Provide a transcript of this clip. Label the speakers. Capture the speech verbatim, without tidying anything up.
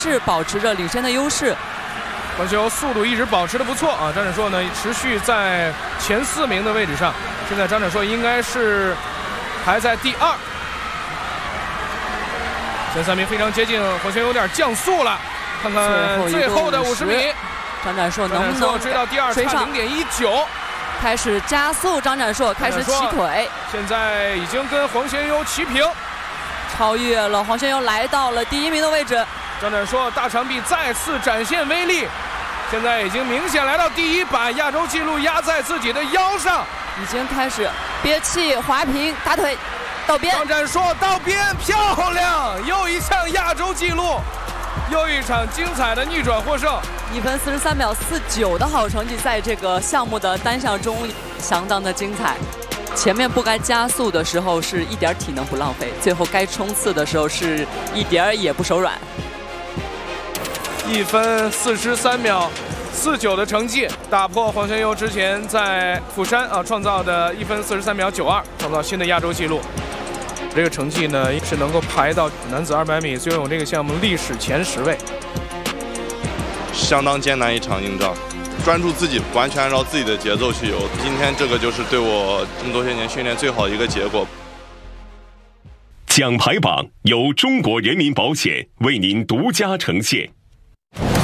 Speaker 1: 是保持着领先的优势。
Speaker 2: 黄修速度一直保持的不错啊，张展硕呢持续在前四名的位置上，现在张展硕应该是排在第二，前三名非常接近，黄修有点降速了，看看最后的五十米，
Speaker 1: 张展硕能不能
Speaker 2: 追到第二，差零点一九，
Speaker 1: 开始加速，张展硕开始起腿，
Speaker 2: 现在已经跟黄贤优齐平，
Speaker 1: 超越了黄贤优，来到了第一名的位置。
Speaker 2: 张展硕大长臂再次展现威力，现在已经明显来到第一，把亚洲纪录压在自己的腰上，
Speaker 1: 已经开始憋气滑平大腿到边。
Speaker 2: 张展硕到边，漂亮，又一项亚洲纪录，又一场精彩的逆转获胜。
Speaker 1: 一分四十三秒四九的好成绩，在这个项目的单项中相当的精彩。前面不该加速的时候是一点体能不浪费，最后该冲刺的时候是一点也不手软。
Speaker 2: 一分四十三秒四九的成绩，打破黄贤优之前在釜山啊创造的一分四十三秒九二，创造新的亚洲纪录。这个成绩呢是能够排到男子二百米最游泳这个项目历史前十位。
Speaker 3: 相当艰难一场硬仗，专注自己，完全按照自己的节奏去游。今天这个就是对我这么多些年训练最好的一个结果。
Speaker 4: 奖牌榜由中国人民保险为您独家呈现。